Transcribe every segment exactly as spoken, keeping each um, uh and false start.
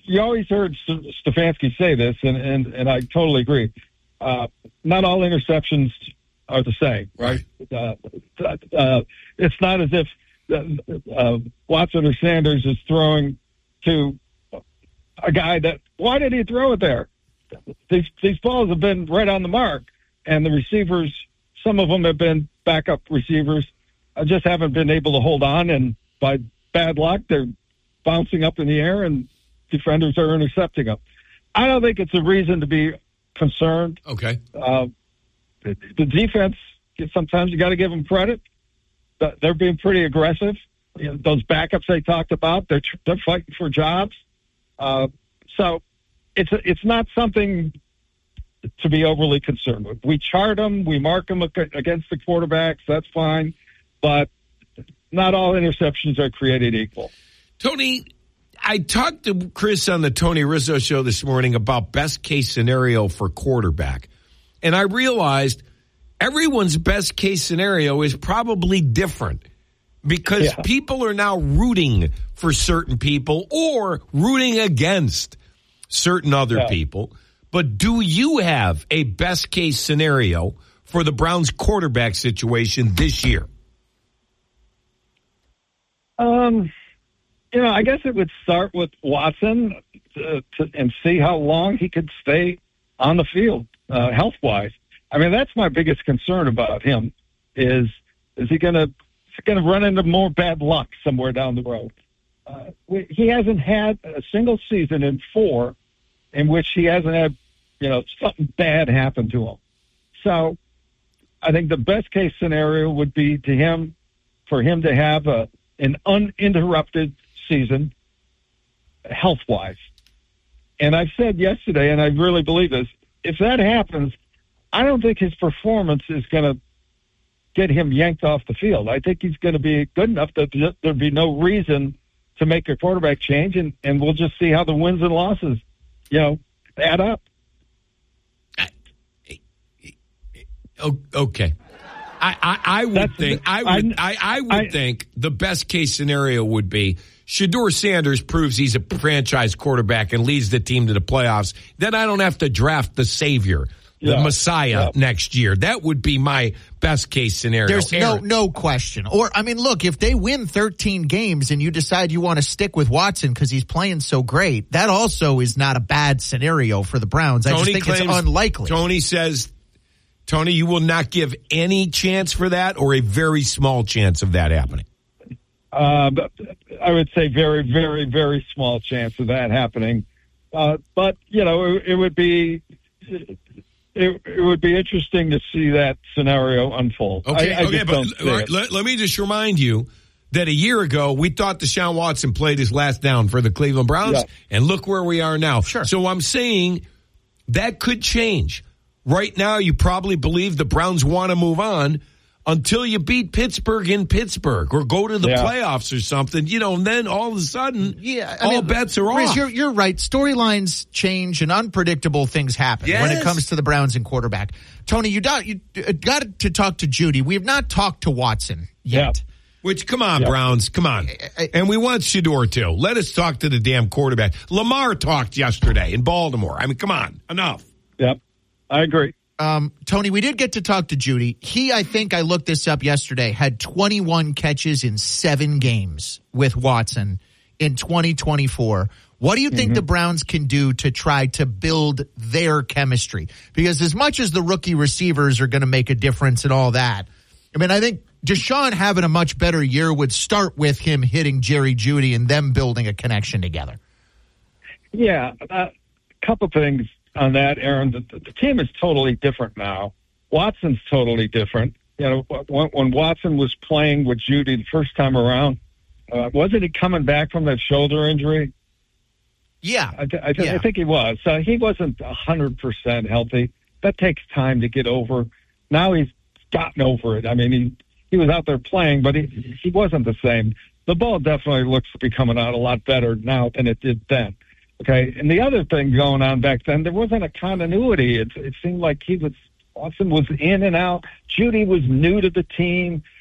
you always heard Stefanski say this, and, and, and I totally agree. Uh, not all interceptions are the same, right? Uh, uh, it's not as if uh, uh, Watson or Sanders is throwing to a guy that, why did he throw it there? These, these balls have been right on the mark, and the receivers, some of them have been backup receivers, uh, just haven't been able to hold on, and by bad luck, they're bouncing up in the air, and defenders are intercepting them. I don't think it's a reason to be concerned. Okay. Uh, the, the defense, sometimes you got to give them credit. They're being pretty aggressive. You know, those backups they talked about, they're they're fighting for jobs. Uh, so it's it's not something to be overly concerned with. We chart them, we mark them against the quarterbacks. That's fine, but not all interceptions are created equal. Tony, I talked to Chris on the Tony Rizzo show this morning about best case scenario for quarterback, and I realized everyone's best case scenario is probably different because yeah. people are now rooting for certain people or rooting against certain other yeah. people. But do you have a best case scenario for the Browns quarterback situation this year? Um, you know, I guess it would start with Watson to, to, and see how long he could stay on the field uh, health-wise. I mean, that's my biggest concern about him is, is he going to going to run into more bad luck somewhere down the road? Uh, we, he hasn't had a single season in four in which he hasn't had, you know, something bad happen to him. So I think the best case scenario would be to him, for him to have a, an uninterrupted season health-wise. And I've said yesterday, and I really believe this, if that happens, I don't think his performance is going to get him yanked off the field. I think he's going to be good enough that there'd be no reason to make a quarterback change, and, and we'll just see how the wins and losses, you know, add up. Okay. I, I, I would That's, think I would I, I would I, think the best case scenario would be Shedeur Sanders proves he's a franchise quarterback and leads the team to the playoffs. Then I don't have to draft the savior, the yeah, Messiah yeah. next year. That would be my best case scenario. There's Aaron. no no question. Or, I mean, look, if they win thirteen games and you decide you want to stick with Watson because he's playing so great, that also is not a bad scenario for the Browns. I Tony just think claims, it's unlikely. Tony says, Tony, you will not give any chance for that or a very small chance of that happening? Uh, I would say very, very, very small chance of that happening. Uh, but, you know, it, it would be... It, it would be interesting to see that scenario unfold. Okay, I, I okay, but let, let, let me just remind you that a year ago we thought Deshaun Watson played his last down for the Cleveland Browns, yeah. and look where we are now. Sure. So I'm saying that could change. Right now, you probably believe the Browns want to move on until you beat Pittsburgh in Pittsburgh or go to the yeah. playoffs or something, you know, and then all of a sudden, yeah, I all mean, bets are Riz, off. You're, you're right. Storylines change and unpredictable things happen yes. when it comes to the Browns and quarterback. Tony, you got, you got to talk to Judy. We have not talked to Watson yet. Yeah. Which, come on, yeah. Browns, come on. And we want Shedeur, too. Let us talk to the damn quarterback. Lamar talked yesterday in Baltimore. I mean, come on, enough. Yep, I agree. Um, Tony, we did get to talk to Judy. He, I think I looked this up yesterday, had twenty-one catches in seven games with Watson in twenty twenty-four. What do you think mm-hmm. the Browns can do to try to build their chemistry? Because as much as the rookie receivers are going to make a difference and all that, I mean, I think Deshaun having a much better year would start with him hitting Jerry Jeudy and them building a connection together. Yeah, a couple things on that, Aaron. The, the team is totally different now. Watson's totally different. You know, when, when Watson was playing with Jeudy the first time around, uh, wasn't he coming back from that shoulder injury? Yeah. I, I, yeah. I think he was. So he wasn't one hundred percent healthy. That takes time to get over. Now he's gotten over it. I mean, he, he was out there playing, but he, he wasn't the same. The ball definitely looks to be coming out a lot better now than it did then. Okay, and the other thing going on back then, there wasn't a continuity. It, it seemed like he was Watson was in and out. Jeudy was new to the team.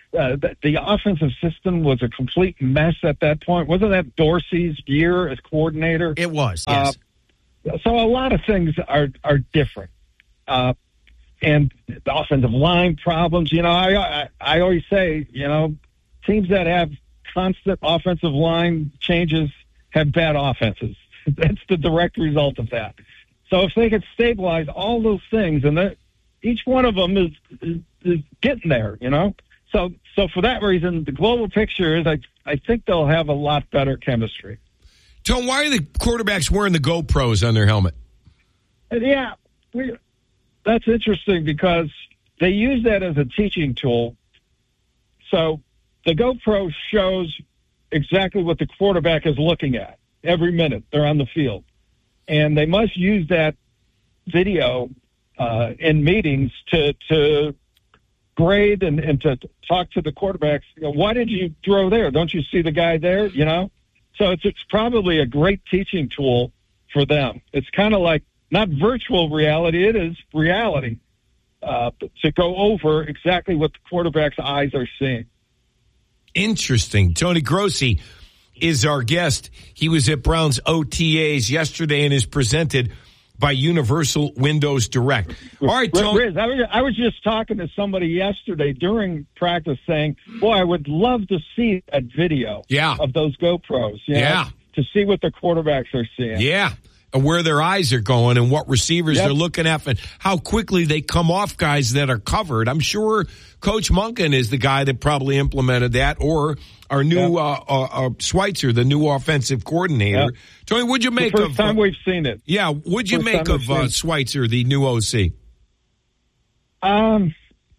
Uh, the, the offensive system was a complete mess at that point. Wasn't that Dorsey's year as coordinator? It was, yes. Uh, so a lot of things are are different. Uh, and the offensive line problems, you know, I, I I always say, you know, teams that have constant offensive line changes have bad offenses. That's the direct result of that. So if they could stabilize all those things, and that each one of them is, is, is getting there, you know. So so for that reason, the global picture is I I think they'll have a lot better chemistry. Tom, why are the quarterbacks wearing the GoPros on their helmet? And yeah, we, that's interesting because they use that as a teaching tool. So the GoPro shows exactly what the quarterback is looking at every minute they're on the field. And they must use that video uh, in meetings to to grade and, and to talk to the quarterbacks. You know, why did you throw there? Don't you see the guy there? You know? So it's it's probably a great teaching tool for them. It's kind of like not virtual reality, it is reality uh, to go over exactly what the quarterback's eyes are seeing. Interesting. Tony Grossi is our guest. He was at Browns O T As yesterday and is presented by Universal Windows Direct. All right, Tony. Riz, I was, I was just talking to somebody yesterday during practice saying, boy, I would love to see that video yeah. of those GoPros. You know, yeah. To see what the quarterbacks are seeing. Yeah. And where their eyes are going and what receivers yep. they're looking at and how quickly they come off guys that are covered. I'm sure Coach Monken is the guy that probably implemented that, or our new yep. uh, uh, uh, Schweitzer, the new offensive coordinator. Yep. Tony, what'd you make the first of... time uh, we've seen it. Yeah, what'd you make of uh, Schweitzer, the new O C? Um,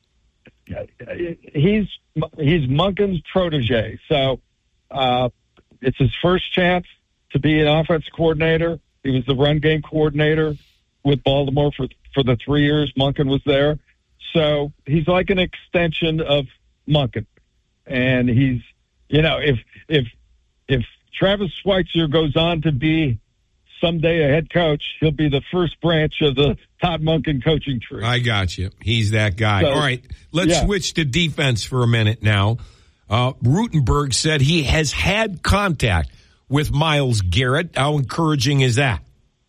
he's he's Monken's protege, so uh, it's his first chance to be an offensive coordinator. He was the run game coordinator with Baltimore for for the three years Monken was there. So he's like an extension of Monken. And he's, you know, if if if Travis Schweitzer goes on to be someday a head coach, he'll be the first branch of the Todd Monken coaching tree. I got you. He's that guy. So, all right, let's yeah. switch to defense for a minute now. Uh, Rutenberg said he has had contact with Myles Garrett. How encouraging is that?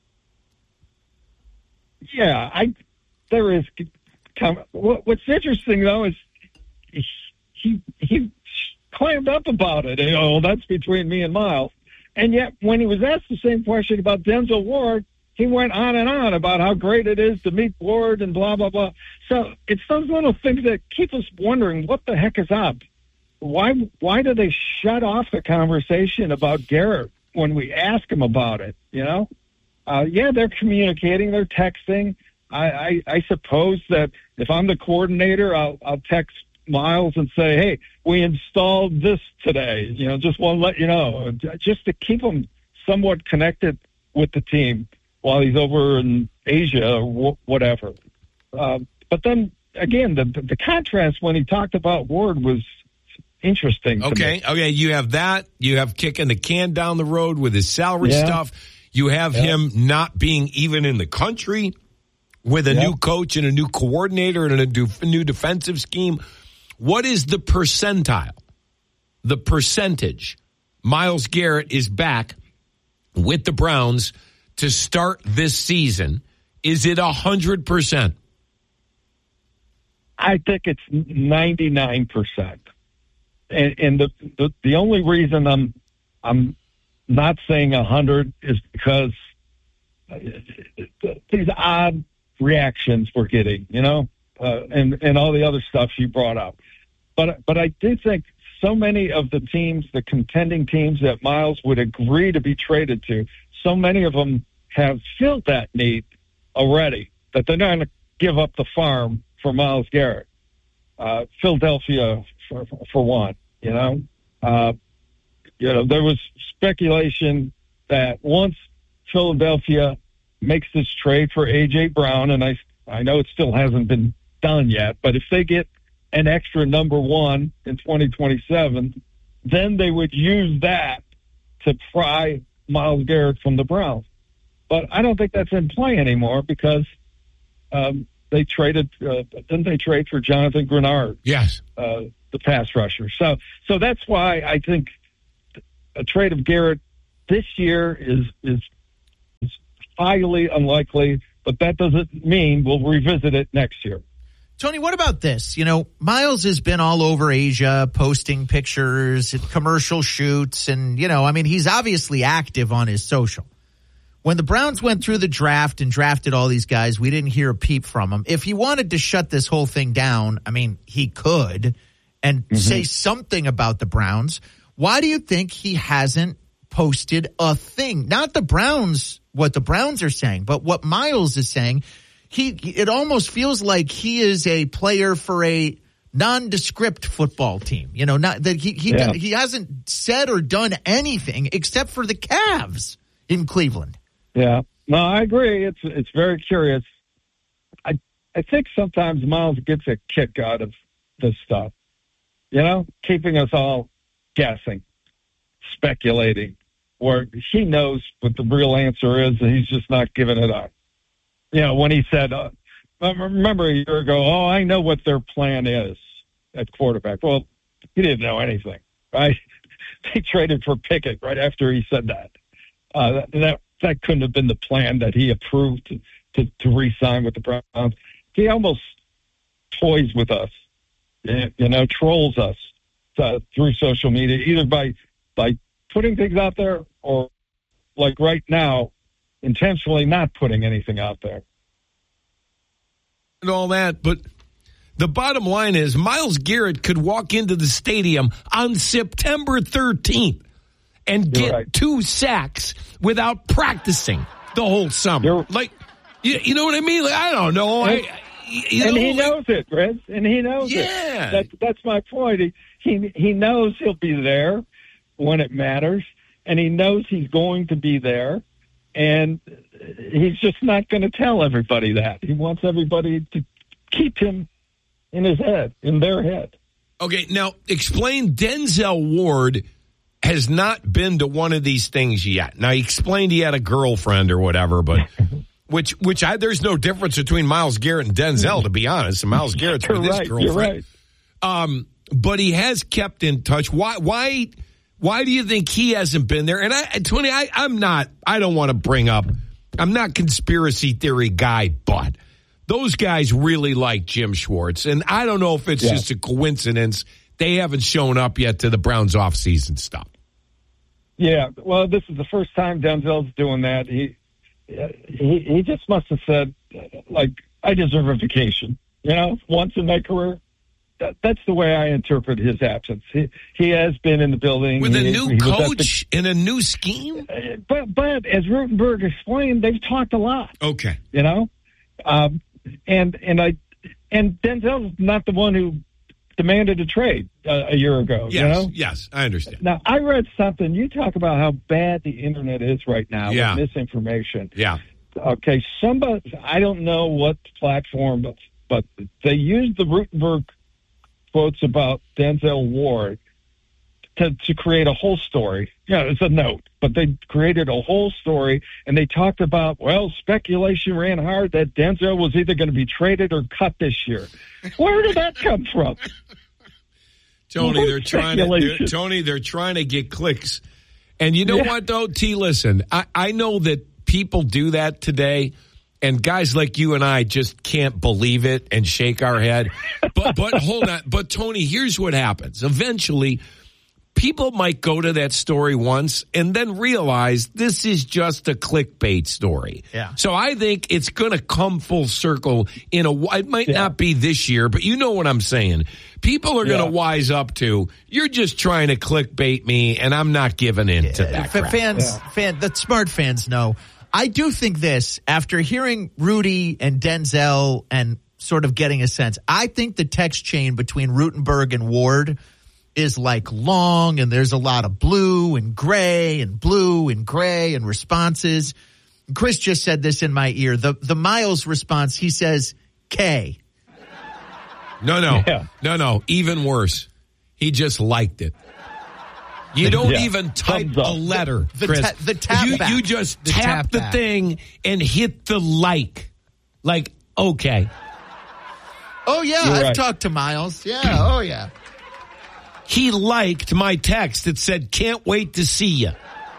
Yeah, I. There is. What's interesting though is he he claimed up about it. You know, that's between me and Myles. And yet, when he was asked the same question about Denzel Ward, he went on and on about how great it is to meet Ward and blah blah blah. So it's those little things that keep us wondering what the heck is up. Why why do they shut off the conversation about Garrett when we ask him about it? You know, uh, yeah, they're communicating, they're texting. I, I, I suppose that if I'm the coordinator, I'll, I'll text Myles and say, hey, we installed this today. You know, just want to let you know, just to keep him somewhat connected with the team while he's over in Asia or w- whatever. Uh, but then, again, the, the contrast when he talked about Ward was interesting. Okay, okay, you have that. You have kicking the can down the road with his salary yeah. stuff. You have yeah. him not being even in the country with a yep. new coach and a new coordinator and a new defensive scheme. What is the percentile, the percentage Myles Garrett is back with the Browns to start this season? Is it one hundred percent? I think it's ninety-nine percent. And, and the, the the only reason I'm I'm not saying one hundred is because these odd reactions we're getting, you know, uh, and and all the other stuff you brought up. But but I do think so many of the teams, the contending teams that Myles would agree to be traded to, so many of them have filled that need already that they're not going to give up the farm for Myles Garrett. Uh, Philadelphia, for, for one, you know, uh, you know, there was speculation that once Philadelphia makes this trade for A J Brown, and I, I know it still hasn't been done yet, but if they get an extra number one in twenty twenty-seven, then they would use that to pry Myles Garrett from the Browns. But I don't think that's in play anymore because um, they traded, uh, didn't they trade for Jonathan Grenard? Yes. Uh, the pass rusher. So, so that's why I think a trade of Garrett this year is is, is highly unlikely. But that doesn't mean we'll revisit it next year. Tony, what about this? You know, Miles has been all over Asia posting pictures and commercial shoots. And, you know, I mean, he's obviously active on his social. When the Browns went through the draft and drafted all these guys, we didn't hear a peep from him. If he wanted to shut this whole thing down, I mean, he could and mm-hmm. say something about the Browns. Why do you think he hasn't posted a thing? Not the Browns, what the Browns are saying, but what Miles is saying. He, it almost feels like he is a player for a nondescript football team. You know, not that he he, yeah. he hasn't said or done anything except for the Cavs in Cleveland. Yeah, no, I agree. It's it's very curious. I I think sometimes Miles gets a kick out of this stuff. You know, keeping us all guessing, speculating, where he knows what the real answer is, and he's just not giving it up. You know, when he said, uh, I remember a year ago, oh, I know what their plan is at quarterback. Well, he didn't know anything, right? They traded for Pickett right after he said that. Uh, that, that that couldn't have been the plan that he approved to, to, to re-sign with the Browns. He almost toys with us, you know, trolls us uh, through social media, either by by putting things out there or, like right now, intentionally not putting anything out there. And all that, but the bottom line is Myles Garrett could walk into the stadium on September thirteenth and get right. two sacks without practicing the whole summer. You're, like, you, you know what I mean? Like, I don't know. And, I, you and know, he like, knows it, Riz. And he knows yeah. it. That, that's my point. He, he he knows he'll be there when it matters, and he knows he's going to be there. And he's just not going to tell everybody that. He wants everybody to keep him in his head, in their head. Okay, now explain. Denzel Ward has not been to one of these things yet. Now, he explained he had a girlfriend or whatever, but which which I, there's no difference between Myles Garrett and Denzel, to be honest. And Myles Garrett's with his right, girlfriend. You're right. Um, but he has kept in touch. Why? Why? Why do you think he hasn't been there? And I, Tony, I, I'm not, I don't want to bring up, I'm not conspiracy theory guy, but those guys really like Jim Schwartz. And I don't know if it's yeah. just a coincidence they haven't shown up yet to the Browns offseason stuff. Yeah, well, this is the first time Denzel's doing that. He, he, he just must have said, like, I deserve a vacation, you know, once in my career. That, that's the way I interpret his absence. He he has been in the building with a he, new he coach and a new scheme. But but as Rutenberg explained, they've talked a lot. Okay, you know, um, and and I and Denzel's not the one who demanded a trade uh, a year ago. Yes, you know? yes, I understand. Now I read something. You talk about how bad the internet is right now yeah. with misinformation. Yeah. Okay. Somebody, I don't know what platform, but but they used the Rutenberg quotes about Denzel Ward to, to create a whole story. Yeah, it's a note, but they created a whole story, and they talked about, well, speculation ran hard that Denzel was either going to be traded or cut this year. Where did that come from? Tony, they're trying to they're, Tony, they're trying to get clicks. And you know yeah. what, though, T, listen, I, I know that people do that today. And guys like you and I just can't believe it and shake our head. But but hold on. But, Tony, here's what happens. Eventually, people might go to that story once and then realize this is just a clickbait story. Yeah. So I think it's going to come full circle in a – it might yeah. not be this year, but you know what I'm saying. People are going to yeah. wise up to, you're just trying to clickbait me, and I'm not giving in yeah. to that F- crap. Fans, yeah. fan, the smart fans know. I do think this, after hearing Rudy and Denzel and sort of getting a sense, I think the text chain between Rutenberg and Ward is like long, and there's a lot of blue and gray and blue and gray and responses. Chris just said this in my ear. The the Miles response, he says, K. No, no, yeah. no, no, even worse. He just liked it. You don't yeah. even type a letter, the Chris. Ta- the tap you, back. you just the tap, tap the back. thing and hit the like. Like, okay. Oh, yeah, You're I've right. talked to Miles. Yeah, oh, yeah. He liked my text that said, "Can't wait to see you."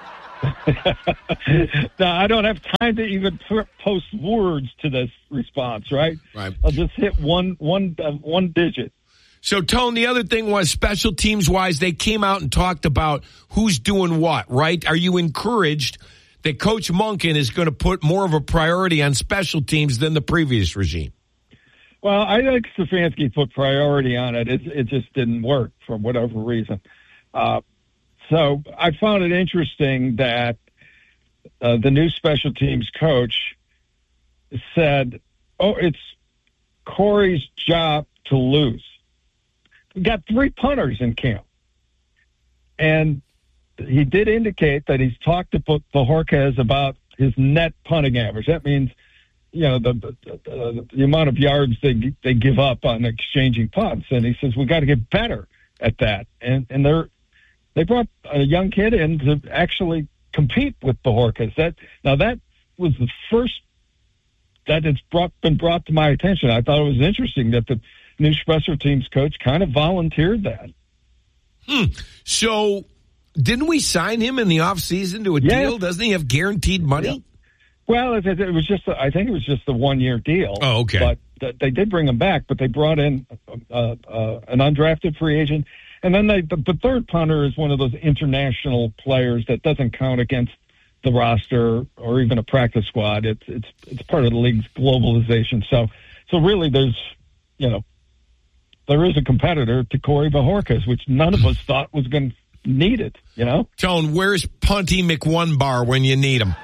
No, I don't have time to even p- post words to this response, right? Right. I'll just hit one, one, uh, one digit. So, Tone, the other thing was special teams-wise, they came out and talked about who's doing what, right? Are you encouraged that Coach Monken is going to put more of a priority on special teams than the previous regime? Well, I think Stefanski put priority on it. It, it just didn't work for whatever reason. Uh, so I found it interesting that uh, the new special teams coach said, oh, it's Corey's job to lose. We got three punters in camp. And he did indicate that he's talked to Bojorquez about his net punting average. That means, you know, the, the, the amount of yards they they give up on exchanging punts. And he says, we got to get better at that. And and they're they brought a young kid in to actually compete with Bojorquez. That now that was the first that it's brought been brought to my attention. I thought it was interesting that the new special teams coach kind of volunteered that. Hmm. So didn't we sign him in the offseason to a yeah. deal? Doesn't he have guaranteed money? Yeah. Well, it, it was just, I think it was just a one-year deal. Oh, okay. But th- they did bring him back, but they brought in uh, uh, an undrafted free agent. And then they, the, the third punter is one of those international players that doesn't count against the roster or even a practice squad. It's it's it's part of the league's globalization. So so really, there's you know there is a competitor to Corey Bojorquez, which none of us thought was going to need it. You know, Tone, where's Punty McOnebar when you need him?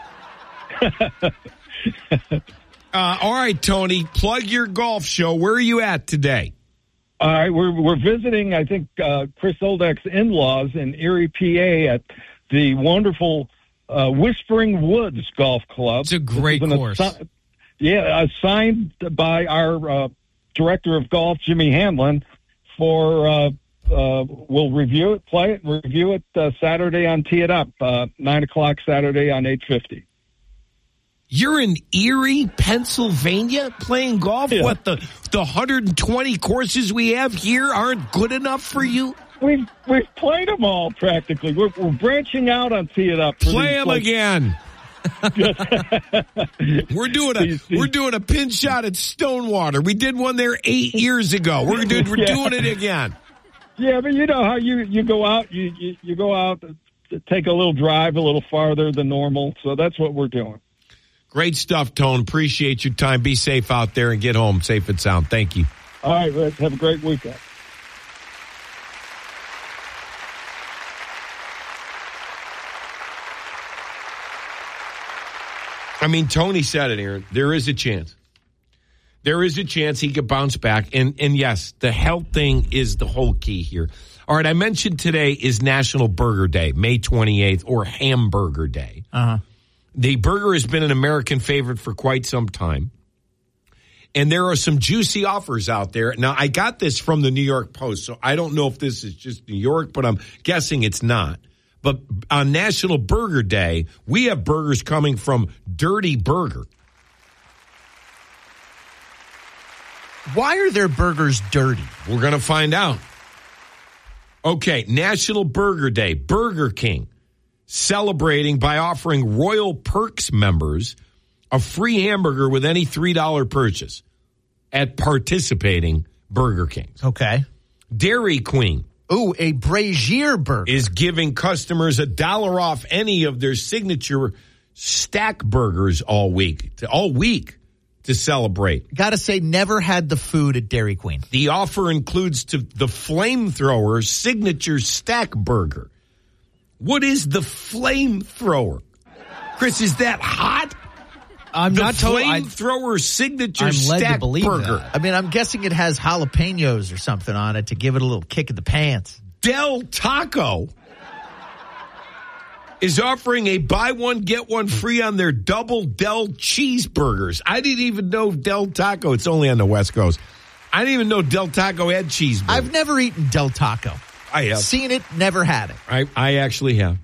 uh, all right, Tony, plug your golf show. Where are you at today? All right, we're we're visiting, I think, uh, Chris Oldek's in-laws in Erie, P A, at the wonderful uh, Whispering Woods Golf Club. It's a great course. Assi- yeah, assigned by our uh, director of golf, Jimmy Hamlin, for uh, uh, we'll review it, play it, review it uh, Saturday on Tee It Up, uh, nine o'clock Saturday on eight fifty. You're in Erie, Pennsylvania, playing golf? Yeah. What, the the one hundred twenty courses we have here aren't good enough for you? We've we've played them all practically. We're, we're branching out on Tee It Up. Play them like, again. we're doing a we're doing a pin shot at Stonewater. We did one there eight years ago. We're doing we're yeah. doing it again. Yeah, but you know how you, you go out, you, you you go out, to take a little drive a little farther than normal. So that's what we're doing. Great stuff, Tone. Appreciate your time. Be safe out there and get home safe and sound. Thank you. All right, Rich. Have a great weekend. I mean, Tony said it, Aaron. There is a chance. There is a chance he could bounce back. And, and yes, the health thing is the whole key here. All right, I mentioned today is National Burger Day, May twenty-eighth, or Hamburger Day. Uh-huh. The burger has been an American favorite for quite some time. And there are some juicy offers out there. Now, I got this from the New York Post, so I don't know if this is just New York, but I'm guessing it's not. But on National Burger Day, we have burgers coming from Dirty Burger. Why are their burgers dirty? We're going to find out. Okay, National Burger Day, Burger King, celebrating by offering Royal Perks members a free hamburger with any three dollars purchase at participating Burger Kings. Okay. Dairy Queen. Ooh, a Brazier burger. Is giving customers a dollar off any of their signature stack burgers all week, all week to celebrate. Gotta say, never had the food at Dairy Queen. The offer includes to the Flamethrower signature stack burger. What is the Flamethrower? Chris, is that hot? I'm the not told. Flamethrower signature I'm led stack to believe burger. That. I mean, I'm guessing it has jalapenos or something on it to give it a little kick in the pants. Del Taco is offering a buy one, get one free on their double Del cheeseburgers. I didn't even know Del Taco, it's only on the West Coast. I didn't even know Del Taco had cheeseburgers. I've never eaten Del Taco. I have. Seen it, never had it. I, I actually have.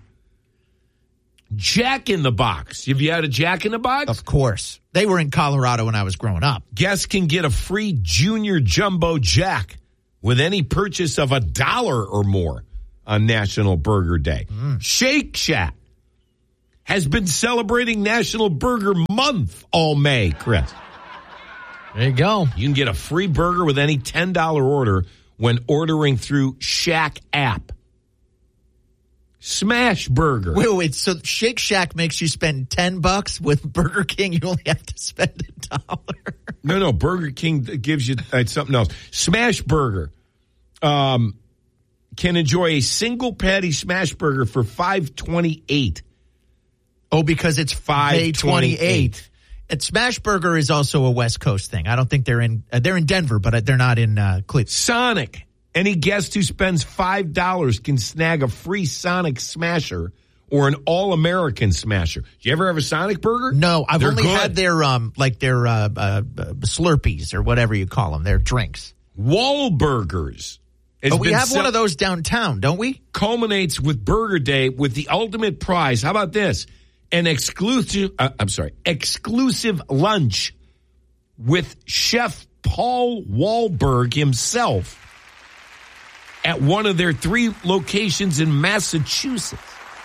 Jack in the Box. Have you had a Jack in the Box? Of course. They were in Colorado when I was growing up. Guests can get a free Junior Jumbo Jack with any purchase of a dollar or more on National Burger Day. Mm. Shake Shack has been celebrating National Burger Month all May, Chris. There you go. You can get a free burger with any ten dollars order when ordering through Shack app. Smash Burger. Wait, wait. So Shake Shack makes you spend ten bucks. With Burger King, you only have to spend a dollar. No, no. Burger King gives you uh, something else. Smash Burger um, can enjoy a single patty smash burger for five twenty-eight. Oh, because it's five twenty-eight. And Smash Burger is also a West Coast thing. I don't think they're in. Uh, they're in Denver, but they're not in uh, Cleveland. Sonic. Any guest who spends five dollars can snag a free Sonic Smasher or an All-American Smasher. Do you ever have a Sonic burger? No, I've They're only good. had their um like their uh, uh, Slurpees or whatever you call them, their drinks. Wahlburgers. But we have one of those downtown, don't we? Culminates with Burger Day with the ultimate prize. How about this? An exclusive, uh, I'm sorry, exclusive lunch with Chef Paul Wahlberg himself at one of their three locations in Massachusetts.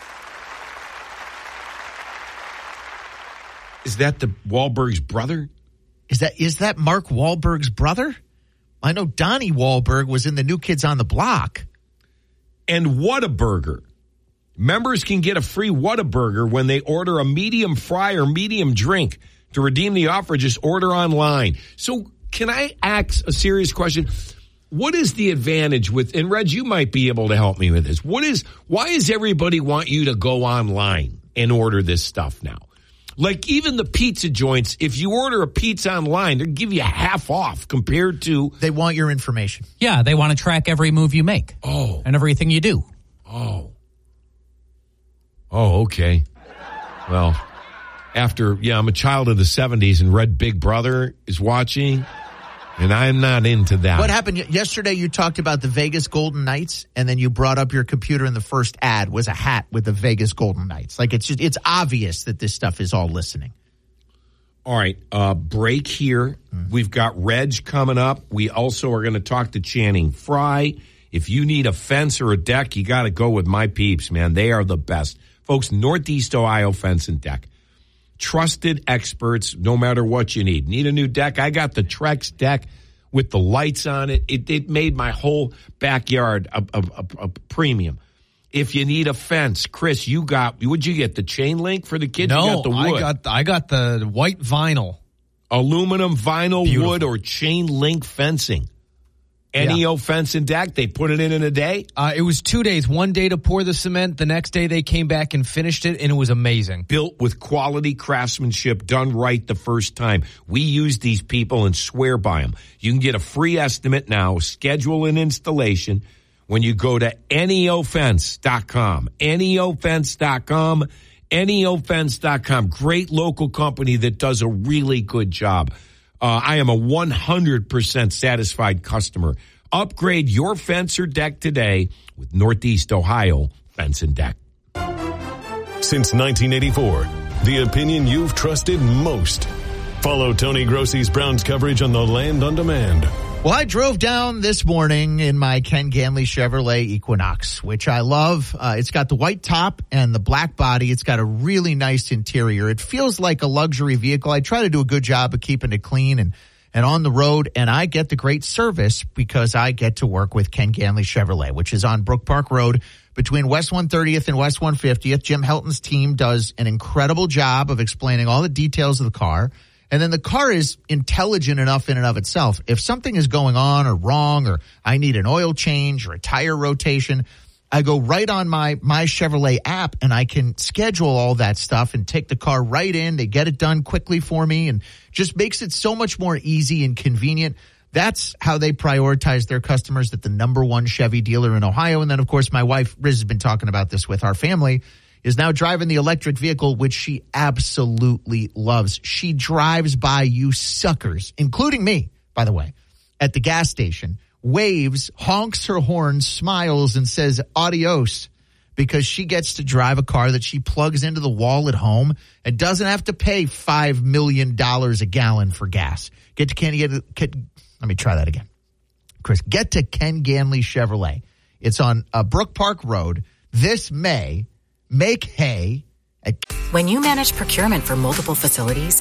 Is that the Wahlberg's brother? Is that is that Mark Wahlberg's brother? I know Donnie Wahlberg was in the New Kids on the Block. And Whataburger. Members can get a free Whataburger when they order a medium fry or medium drink. To redeem the offer, just order online. So can I ask a serious question? What is the advantage with, and Reg, you might be able to help me with this. What is, why does everybody want you to go online and order this stuff now? Like even the pizza joints, if you order a pizza online, they'll give you half off compared to. They want your information. Yeah, they want to track every move you make. Oh. And everything you do. Oh. Oh, okay. Well, after, yeah, I'm a child of the seventies and Red Big Brother is watching. And I'm not into that. What happened yesterday? You talked about the Vegas Golden Knights, and then you brought up your computer, and the first ad was a hat with the Vegas Golden Knights. Like it's just, it's obvious that this stuff is all listening. All right, uh, break here. Mm-hmm. We've got Reg coming up. We also are going to talk to Channing Frye. If you need a fence or a deck, you got to go with my peeps, man. They are the best, folks. Northeast Ohio Fence and Deck. Trusted experts, no matter what you need. Need a new deck? I got the Trex deck with the lights on it. It, it made my whole backyard a, a, a, a premium. If you need a fence, Chris, you got, would you get the chain link for the kids? No, you got the wood. I got, I got the white vinyl. Aluminum, vinyl, Beautiful. wood, or chain link fencing. N E O yeah. Fence and Deck, they put it in in a day? Uh, it was two days. One day to pour the cement. The next day they came back and finished it, and it was amazing. Built with quality craftsmanship, done right the first time. We use these people and swear by them. You can get a free estimate now, schedule an installation when you go to N E O fence dot com. N E O fence dot com. N E O fence dot com. Great local company that does a really good job. Uh, I am a one hundred percent satisfied customer. Upgrade your fence or deck today with Northeast Ohio Fence and Deck. Since nineteen eighty-four, the opinion you've trusted most. Follow Tony Grossi's Browns coverage on the Land on Demand. Well, I drove down this morning in my Ken Ganley Chevrolet Equinox, which I love. Uh, it's got the white top and the black body. It's got a really nice interior. It feels like a luxury vehicle. I try to do a good job of keeping it clean and, and on the road, and I get the great service because I get to work with Ken Ganley Chevrolet, which is on Brook Park Road between West one thirtieth and West one fiftieth. Jim Helton's team does an incredible job of explaining all the details of the car. And then the car is intelligent enough in and of itself. If something is going on or wrong, or I need an oil change or a tire rotation, I go right on my, my Chevrolet app and I can schedule all that stuff and take the car right in. They get it done quickly for me and just makes it so much more easy and convenient. That's how they prioritize their customers at the number one Chevy dealer in Ohio. And then, of course, my wife, Riz, has been talking about this with our family, is now driving the electric vehicle, which she absolutely loves. She drives by you suckers, including me, by the way, at the gas station, waves, honks her horn, smiles, and says adios, because she gets to drive a car that she plugs into the wall at home and doesn't have to pay five million dollars a gallon for gas. Get to Kenny, get, get, let me try that again. Chris, get to Ken Ganley Chevrolet. It's on uh, Brook Park Road this May. Make hay. At- when you manage procurement for multiple facilities,